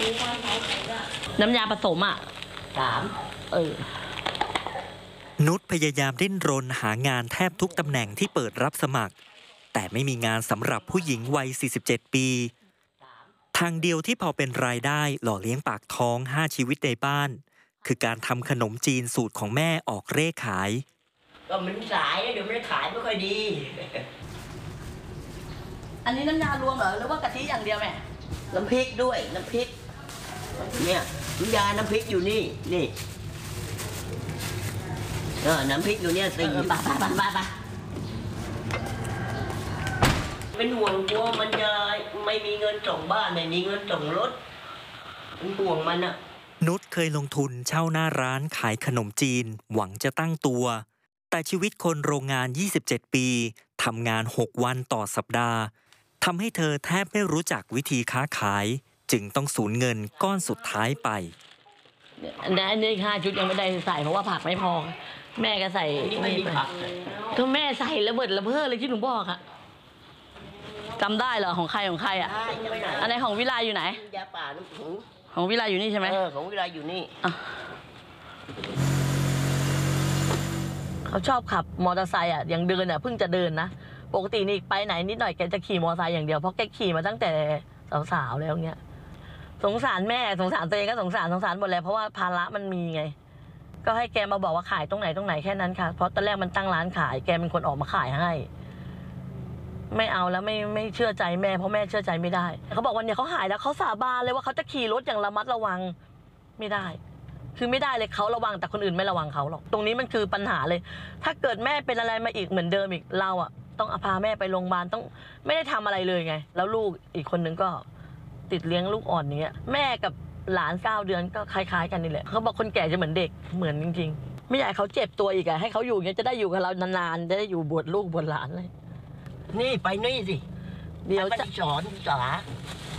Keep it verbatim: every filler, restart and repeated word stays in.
น้ำยาผสมอ่ะสามเออนุชพยายามดิ้นรนหางานแทบทุกตำแหน่งที่เปิดรับสมัครแต่ไม่มีงานสำหรับผู้หญิงวัยสี่สิบเจ็ดปีทางเดียวที่พอเป็นรายได้หล่อเลี้ยงปากท้องห้าชีวิตในบ้านคือการทำขนมจีนสูตรของแม่ออกเร่ขายก็มันสายเดี๋ยวไม่ได้ขายไม่ค่อยดีอันนี้น้ำยารวมเหรอหรือว่ากะทิอย่างเดียวแม่น้ำพริกด้วยน้ำพริกเนี่ยน้ำยาน้ำพริกอยู่นี่นี่เออน้ำพริกอยู่เนี่ยสี่บาทบาทบาทบาทเป็นห่วงกลัวมันจะไม่มีเงินส่งบ้านไม่มีเงินส่งรถเป็นห่วงมันอะนุชเคยลงทุนเช่าหน้าร้านขายขนมจีนหวังจะตั้งตัวแต่ชีวิตคนโรงงานยี่สิบเจ็ดปีทำงานหกวันต่อสัปดาห์ทำให้เธอแทบไม่รู้จักวิธีค้าขายจึงต้องสูญเงินก้อนสุดท้ายไปอันนี้ห้าชุดยังไม่ได้ใส่เพราะว่าผักไม่พอแม่ก็ใส่ไม่มีผักถ้าแม่ใส่ระเบิดระเบ้อเลยที่หนูบอกอะจำได้เหรอของใครของใครอะอันไหนของวิไลอยู่ไหนยาป่าน้ำผงของวิไลอยู่นี่ใช่ไหมเออของวิไลอยู่นี่เขาชอบขับมอเตอร์ไซค์อ่ะยังเดินอ่ะเพิ่งจะเดินนะปกตินี่ไปไหนนิดหน่อยแกจะขี่มอเตอร์ไซค์อย่างเดียวเพราะแกขี่มาตั้งแต่สาวๆแล้วเงี้ยสงสารแม่สงสารตัวเองก็สงสารสงสารหมดแล้วเพราะว่าภาระมันมีไงก็ให้แกมาบอกว่าขายตรงไหนตรงไหนแค่นั้นค่ะเพราะตอนแรกมันตั้งร้านขายแกเป็นคนออกมาขายให้ไม่เอาแล้วไม่ไม่เชื่อใจแม่เพราะแม่เชื่อใจไม่ได้เขาบอกวันนี้เขาหายแล้วเขาสาบานเลยว่าเขาจะขี่รถอย่างระมัดระวังไม่ได้คือไม่ได้เลยเขาระวังแต่คนอื่นไม่ระวังเขาหรอกตรงนี้มันคือปัญหาเลยถ้าเกิดแม่เป็นอะไรมาอีกเหมือนเดิมอีกเราอ่ะต้องพาแม่ไปโรงพยาบาลต้องไม่ได้ทำอะไรเลยไงแล้วลูกอีกคนนึงก็ติดเลี้ยงลูกอ่อนนี้แม่กับหลานเก้าเดือนก็คล้ายๆกันนี่แหละเขาบอกคนแก่จะเหมือนเด็กเหมือนจริงๆไม่อยากให้เขาเจ็บตัวอีกอะให้เขาอยู่อย่างนี้จะได้อยู่กับเรานานๆจะได้อยู่บวชลูกบวชหลานเลยนี่ไปนี่สิเดี๋ยวจะสอนจ๋า